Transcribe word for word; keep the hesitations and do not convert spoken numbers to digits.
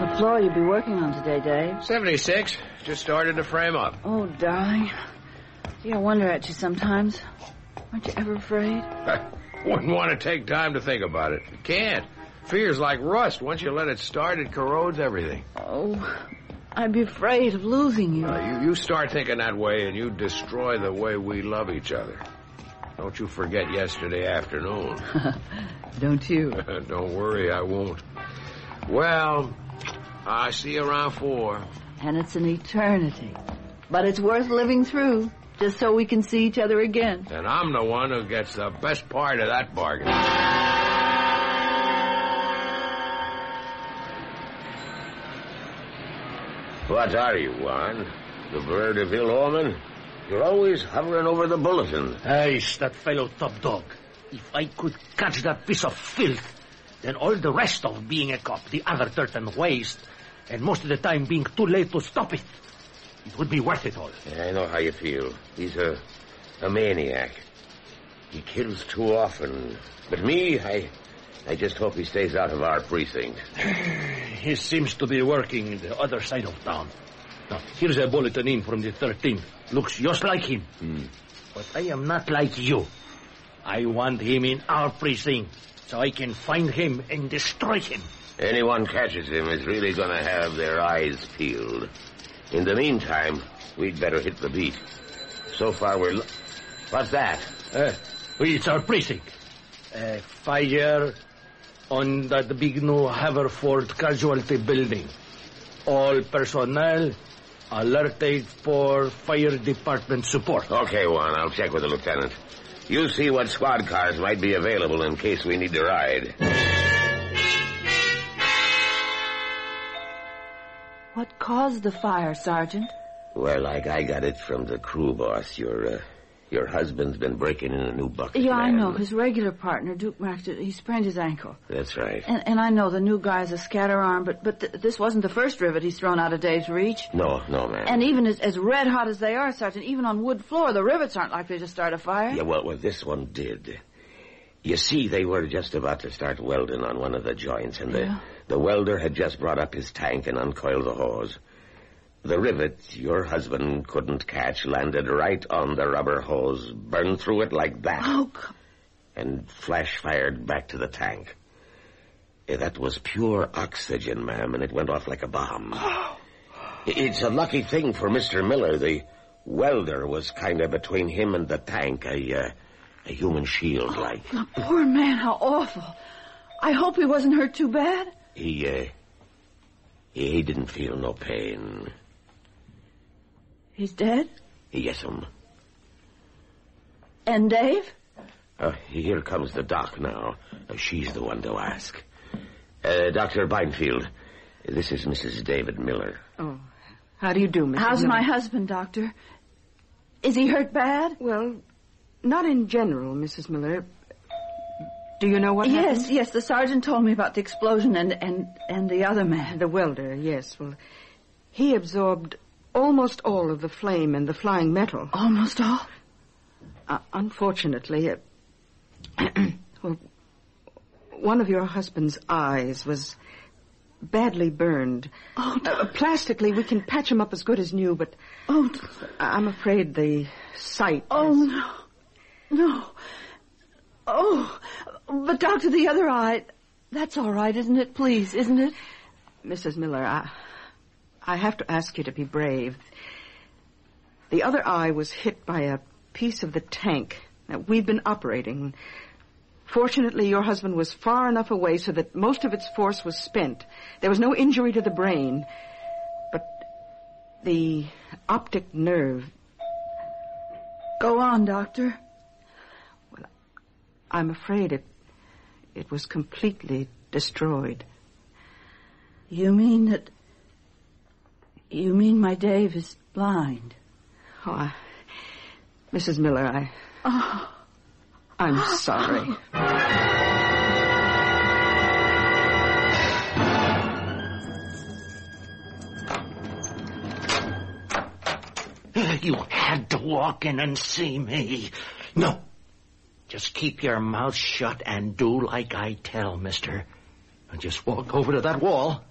What floor you be working on today, Dave? seventy-six. Just started to frame up. Oh, darling. Gee, I wonder at you sometimes. Aren't you ever afraid? I wouldn't want to take time to think about it. You can't. Fear's like rust. Once you let it start, it corrodes everything. Oh, I'd be afraid of losing you. Uh, you. You start thinking that way, and you destroy the way we love each other. Don't you forget yesterday afternoon. Don't you? Don't worry, I won't. Well, I see you around four. And it's an eternity. But it's worth living through, just so we can see each other again. And I'm the one who gets the best part of that bargain. What are you, Juan? The bird of ill omen? You're always hovering over the bulletin. Ace, that fellow top dog. If I could catch that piece of filth, then all the rest of being a cop, the other dirt and waste, and most of the time being too late to stop it, it would be worth it all. Yeah, I know how you feel. He's a, a maniac. He kills too often. But me, I, I just hope he stays out of our precinct. He seems to be working the other side of town. Now, here's a bulletin in from the thirteenth. Looks just like him. Hmm. But I am not like you. I want him in our precinct so I can find him and destroy him. Anyone catches him is really going to have their eyes peeled. In the meantime, we'd better hit the beat. So far, we're... Lo- What's that? Uh, it's our precinct. Uh, fire on that big new Haverford casualty building. All personnel alerted for fire department support. Okay, Juan, I'll check with the lieutenant. You see what squad cars might be available in case we need to ride. What caused the fire, Sergeant? Well, like I got it from the crew boss. Your, uh, your husband's been breaking in a new bucket. Yeah, I man. know. His regular partner, Duke Mack, he sprained his ankle. That's right. And, and I know the new guy's a scatter arm, but, but th- this wasn't the first rivet he's thrown out of Dave's reach. No, no, man. And even as, as red hot as they are, Sergeant, even on wood floor, the rivets aren't likely to start a fire. Yeah, well, well, this one did. You see, they were just about to start welding on one of the joints, and the, Yeah. the welder had just brought up his tank and uncoiled the hose. The rivet your husband couldn't catch landed right on the rubber hose, burned through it like that, Oh, God. and flash-fired back to the tank. Eh, That was pure oxygen, ma'am, and it went off like a bomb. I- It's a lucky thing for Mister Miller. The welder was kind of between him and the tank, a, uh, a human shield, like. The poor man, how awful. I hope he wasn't hurt too bad. He, uh, he didn't feel no pain. He's dead? Yes'm. And Dave? Uh, here comes the doc now. Uh, she's the one to ask. Uh, Doctor Beinfield, this is Missus David Miller. Oh, how do you do, Missus How's Miller? my husband, Doctor? Is he hurt bad? Well, not in general, Missus Miller. Do you know what Yes, happened? yes, the sergeant told me about the explosion and, and, and the other man. The welder, yes. Well, he absorbed almost all of the flame and the flying metal. Almost all? Uh, unfortunately, uh, well, one of your husband's eyes was badly burned. Oh, no. Uh, plastically, we can patch him up as good as new, but Oh, I'm afraid the sight... oh, has- no. No. Oh, but Doctor, the other eye, that's all right, isn't it? Please, isn't it? Missus Miller, I, I have to ask you to be brave. The other eye was hit by a piece of the tank that we've been operating. Fortunately, your husband was far enough away so that most of its force was spent. There was no injury to the brain, but the optic nerve... Go on, Doctor. I'm afraid it, it was completely destroyed. You mean that... You mean my Dave is blind? Oh, I, Missus Miller, I... Oh. I'm sorry. You had to walk in and see me. No. Just keep your mouth shut and do like I tell, mister. And just walk over to that wall